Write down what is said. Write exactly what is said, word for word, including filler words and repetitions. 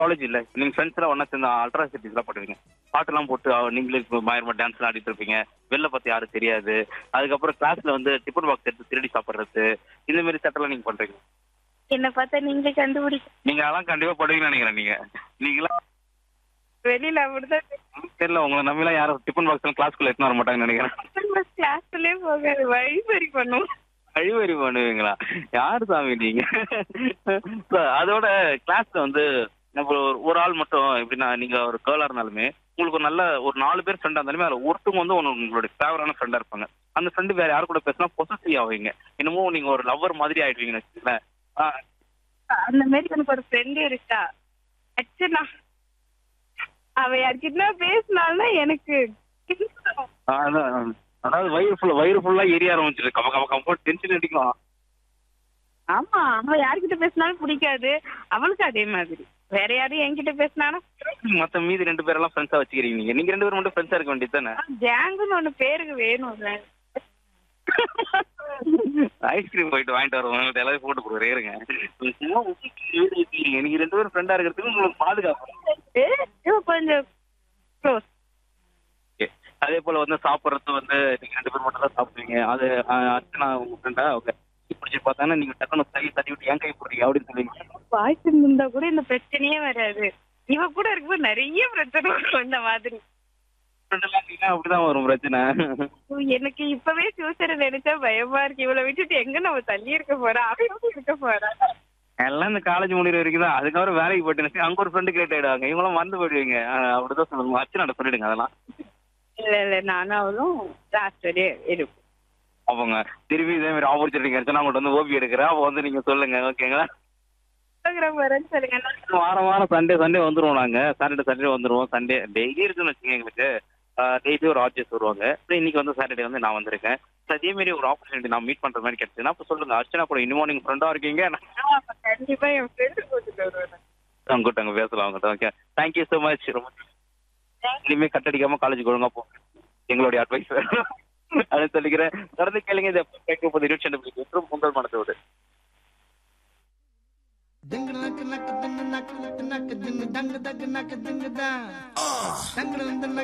College இல்ல. நீங்க friends எல்லாம் ஒண்ணா சேர்ந்து அல்ட்ரா சிட்டிஸ் எல்லாம் பண்ணுவீங்க. பாட்டெல்லாம் போட்டு அவ- நீங்களே பயங்கரமா டான்ஸ் எல்லாம் ஆடிட்டு இருப்பீங்க. வெளில பத்தி யாரும் தெரியாது. அதுக்கப்புறம் கிளாஸ்ல வந்து டிஃபன் பாக்ஸ் எடுத்து திருடி சாப்பிடுறது இந்த மாதிரி சட்டெல்லாம் நீங்க பண்றீங்க. என்ன பார்த்தா நீங்களே கண்டுபிடிக்க நீங்க அதெல்லாம் கண்டிப்பா பண்ணுவீங்கன்னு நினைக்கிறேன். நீங்க நீங்களாம் வெளியில அப்படிதான் தெரியல உங்களை நம்பிலாம் யாரும் டிஃபன் பாக்ஸ் எல்லாம் கிளாஸ்க்குள்ள எடுத்துன்னு வர மாட்டாங்கன்னு நினைக்கிறேன். கிளாஸ்லயே போகாது வழிபறி பண்ணும். கழிவறி பண்ணுவீங்களா? யாரு சாமி நீங்க? So, அதோட கிளாஸ்ல வந்து நம்ம ஒரு ஒரு ஆள் மட்டும் எப்படின்னா நீங்க ஒரு கேர்ளா இருந்தாலுமே உங்களுக்கு ஒரு நல்ல ஒரு நாலு பேர் ஃப்ரெண்டா இருந்தாலுமே அதுல ஒருத்தவங்க வந்து ஒன்னு உங்களுடைய ஃபேவரான ஃப்ரெண்டா இருப்பாங்க. அந்த ஃப்ரெண்டு வேற யாரு கூட பேசினா பொசசிவ் ஆவீங்க. என்னமோ நீங்க ஒரு லவ்வர் மாதிரி ஆயிடுவீங்கன்னு வச்சுக்கோங்களேன். ஆ, அந்த மாதிரி எனக்கு ஒரு ஃப்ரெண்டு இருக்கா. அச்சனா அவ யார்கிட்ட பேசினாலும் எனக்கு ஆ, அதான். அதாவது வயிறு ஃபுல்லா வயிறு ஃபுல்லா எரிய ஆரம்பிச்சிருக்கு. கம கம கம்போர்ட் டென்ஷன் அடிக்கும். ஆமா அவ யார்கிட்ட பேசினாலும் பிடிக்காது. அவளுக்கு அதே மாதிரி வேற யாரும் என்கிட்ட பேசினாலும் மத்த மீதி ரெண்டு பேரெல்லாம் ஃப்ரெண்ட்ஸா வச்சுக்கிறீங்க நீங்க. நீங்க ரெண்டு பேரும் மட்டும் ஃப்ரெண்ட்ஸா இருக்க வேண்டியது தானே? கேங்குன்னு ஒண்ணு பேருக்கு வேணும்ல. ஐஸ்கிரீம் போயிட்டு வாங்கிட்டு வருவோம். உங்களுக்கு எல்லாரும் போட்டு கொடுக்குறேன் இருங்க. சும்மா ஊத்திட்டு இருக்கீங்க. நீங்க ரெண்டு பேரும் ஃப்ரெண்டா இருக்கிறதுக்கு உங்களுக்கு பாதுகாப்பு. இவ கொஞ்சம் க்ளோஸ். Okay. அதே போல வந்து சாப்பிடுறது வந்து நீங்க ரெண்டு பேரும் மட்டும் தான் சாப்பிடுவீங்க. அது அர்ச்சனா உங்க ஃப்ரெண்டா? ஓகே. பிடிச்சி பார்த்தாங்கன்னா நீங்க டக்குனு கை தட்டி விட்டு என் கை போடுறீங்க அப்படின்னு சொல்லுவீங்க. பாய்ஸ் இருந்தா கூட இந்த பிரச்சனையே வராது. இவ கூட இருக்கும்போது நிறைய பிரச்சனை வரும் இந்த மாதிரி. ஃப்ரெண்டெல்லாம் நீங்க அப்படிதான் வரும் பிரச்சனை. எனக்கு இப்பவே ஃபியூச்சரை நினைச்சா பயமா இருக்கு. இவளை விட்டுட்டு எங்க நம்ம தள்ளி இருக்க போறா அவளும் இருக்க போறா. எல்லாம் இந்த காலேஜ் முடிகிற வரைக்கும் தான். அதுக்கப்புறம் வேலைக்கு போயிட்டு அங்க ஒரு ஃப்ரெண்டு கிரியேட் ஆயிடுவாங்க. இவங்களும் மறந்து போயிடுவீங்க. அஹ் அப்படிதான் சொல்லுங்க. அர்ச்சனா சொல்லிடுங்க அதெல்லாம். இல்ல இல்ல நானும் அவளும் லாஸ்ட் வரையே இருக்கும். அவங்க திரும்பி இதே மாதிரி ஆப்பர்ச்சுனிட்டி கிடைச்சுன்னா அவங்கள்ட்ட வந்து ஓபி எடுக்கிறேன். அப்போ வந்து நீங்க சொல்லுங்க ஓகேங்களா? Instagram வரேன்னு சொல்லுங்க. வாரம் வாரம் சண்டே சண்டே வந்துருவோம் நாங்க. சாட்டர்டே சாட்டர்டே வந்துருவோம். சண்டே டெய்லி இருக்குன்னு வச்சுக்கோங்க எங்களுக்கு. டெய்லி ஒரு ஆர்டிஸ்ட் வருவாங்க. அப்புறம் இன்னைக்கு வந்து சாட்டர்டே வந்து நான் வந்திருக்கேன். So, அதே மாதிரி ஒரு ஆப்பர்ச்சுனிட்டி நான் மீட் பண்ற மாதிரி கிடைச்சுன்னா அப்போ சொல்லுங்க. அர்ச்சனா கூட இன்னும் நீங்க ஃப்ரெண்டா இருக்கீங்க. கண்டிப்பா என் ஃப்ரெண்டு கூட்டிட்டு வருவேன். அவங்ககிட்ட அங்க பேசலாம் அவங்ககிட்ட. Okay thank you so much. ரொம்ப இனிமே கட்டடிக்காம காலேஜ் ஒழுங்கா போ. எங்களுடைய அட்வைஸ் அதை சொல்லிக்கிறேன். தொடர்ந்து கேளுங்க. இதை கேட்க போது இருபத்தி ரெண்டு உங்கள் மனதோடு. Ding nak nak ding nak nak ding dang dang nak ding da. Dang dang